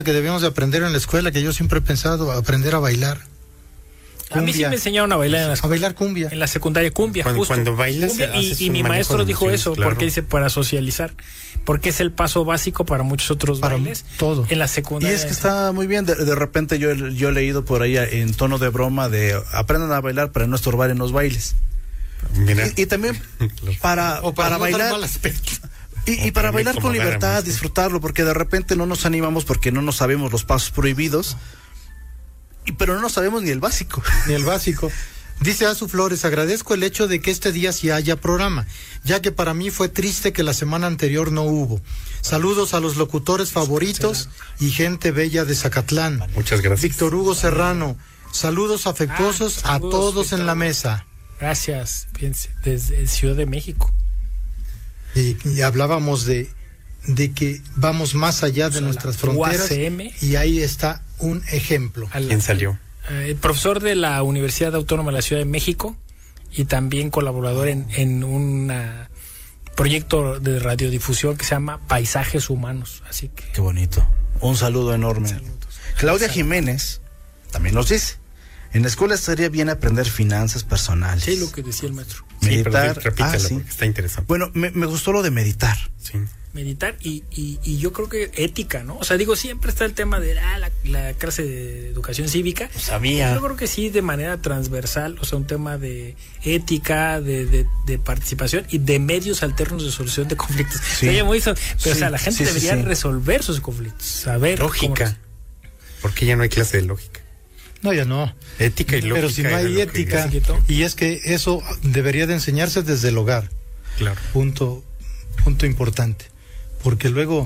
que debíamos de aprender en la escuela, que yo siempre he pensado, aprender a bailar. Cumbia. A mí sí me enseñaron a bailar a bailar cumbia. En la secundaria, cumbia. Cuando bailas cumbia, y mi maestro dijo eso, claro. Porque dice para socializar, porque es el paso básico para muchos otros bailes. Todo. En la secundaria. Y es que está muy bien, de repente yo he leído por ahí en tono de broma de aprendan a bailar para no estorbar en los bailes. Mira. Y también para bailar y para bailar con libertad, disfrutarlo, porque de repente no nos animamos porque no nos sabemos los pasos prohibidos. Pero no sabemos ni el básico. Ni el básico. Dice Azu Flores, agradezco el hecho de que este día sí haya programa, ya que para mí fue triste que la semana anterior no hubo. Saludos a los locutores favoritos y gente bella de Zacatlán. Muchas gracias. Víctor Hugo Serrano, saludos afectuosos a todos Víctor. En la mesa. Gracias, fíjense, desde Ciudad de México. Y hablábamos de que vamos más allá de nuestras fronteras, UACM. Y ahí está un ejemplo. ¿Quién salió? El profesor de la Universidad Autónoma de la Ciudad de México y también colaborador en un proyecto de radiodifusión que se llama Paisajes Humanos. Así que qué bonito. Un saludo enorme. Saludos. Claudia Jiménez también nos dice: en la escuela estaría bien aprender finanzas personales. Sí, lo que decía el maestro. Meditar. Sí, repítelo, porque está interesante. Bueno, me gustó lo de meditar. Sí. Meditar y yo creo que ética, ¿no? O sea, digo, siempre está el tema de la clase de educación cívica. Sabía. Yo creo que sí, de manera transversal, o sea, un tema de ética, de participación y de medios alternos de solución de conflictos. Sí. Pero, o sea, la gente debería resolver sus conflictos, saber. Lógica. Porque ya no hay clase de lógica. No, ya no. Ética y lógica. Pero si no hay ética, y es que eso debería de enseñarse desde el hogar. Claro. Punto importante. Porque luego,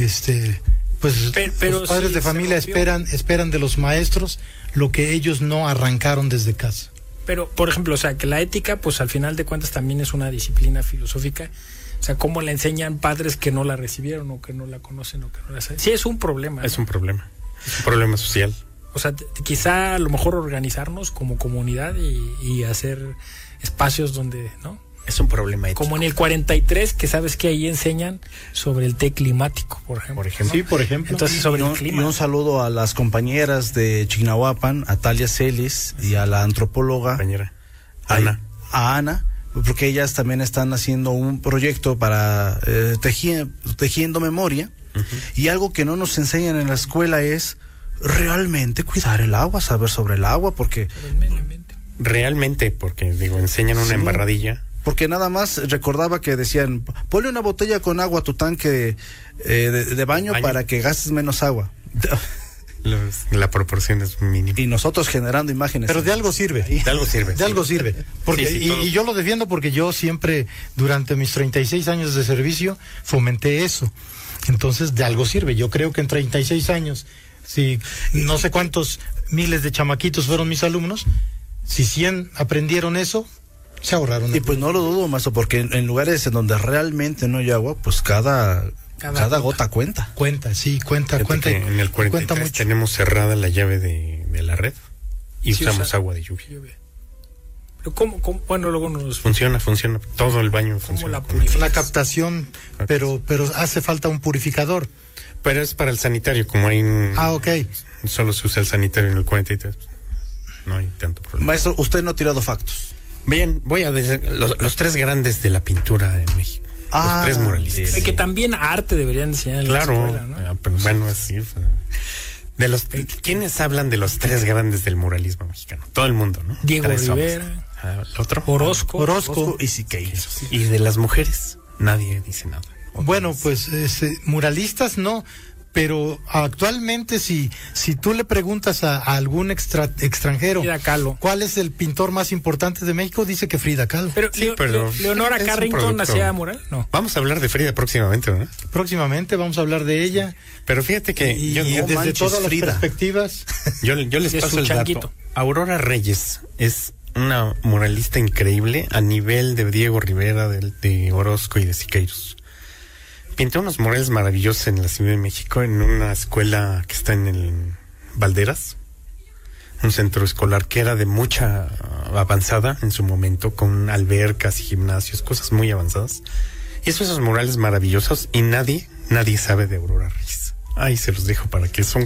pero los padres de familia esperan de los maestros lo que ellos no arrancaron desde casa. Pero, por ejemplo, o sea, que la ética, pues al final de cuentas también es una disciplina filosófica. O sea, cómo la enseñan padres que no la recibieron o que no la conocen o que no la saben. Sí, es un problema. Es un problema. Es un problema social. O sea, quizá a lo mejor organizarnos como comunidad y hacer espacios donde, ¿no? Es un problema ético. Como en el 43, que sabes que ahí enseñan sobre el té climático, por ejemplo. Sí, por ejemplo. Entonces, sobre el clima. Y un saludo a las compañeras de Chignahuapan, a Talia Celis y a la antropóloga compañera Ana. A Ana, porque ellas también están haciendo un proyecto para tejiendo memoria. Uh-huh. Y algo que no nos enseñan en la escuela es realmente cuidar el agua, saber sobre el agua, porque realmente, porque digo, enseñan una embarradilla. Porque nada más recordaba que decían, ponle una botella con agua a tu tanque de baño para que gastes menos agua. La proporción es mínima. Y nosotros generando imágenes. Pero de algo sirve. De algo sirve. De algo sirve. Porque, y yo lo defiendo porque yo siempre, durante mis 36 años de servicio, fomenté eso. Entonces, de algo sirve. Yo creo que en 36 años, si no sé cuántos miles de chamaquitos fueron mis alumnos, si 100 aprendieron eso, se ahorraron. Y pues no lo dudo, maestro, porque en lugares en donde realmente no hay agua, pues cada gota cuenta. Cuenta. En el 43 tenemos cerrada la llave de la red y usamos agua de lluvia. Pero ¿cómo? Bueno, luego nos... Funciona. Todo el baño funciona. La captación, pero hace falta un purificador. Pero es para el sanitario, como hay... ok. Solo se usa el sanitario en el 43. No hay tanto problema. Maestro, usted no ha tirado factos. Bien, voy a decir los tres grandes de la pintura en México. Los tres muralistas. Que también arte deberían enseñar en la escuela, ¿no? Pero bueno, así. ¿Quiénes hablan de los tres grandes del muralismo mexicano? Todo el mundo, ¿no? Diego Rivera. ¿El otro? Orozco y Siqueiros. Y de las mujeres, nadie dice nada. Bueno, pues muralistas no. Pero actualmente si tú le preguntas a algún extranjero cuál es el pintor más importante de México, dice que Frida Kahlo. Pero Leonora Carrington hacía mural, no. Vamos a hablar de Frida próximamente, ¿no? Próximamente vamos a hablar de ella. Pero fíjate que desde todas las perspectivas. Yo les paso el dato. Aurora Reyes es una muralista increíble a nivel de Diego Rivera, de Orozco y de Siqueiros. Pinté unos murales maravillosos en la Ciudad de México, en una escuela que está en el Valderas, un centro escolar que era de mucha avanzada en su momento, con albercas y gimnasios, cosas muy avanzadas. Y esos murales maravillosos, y nadie sabe de Aurora Reyes. Ahí se los dejo para que son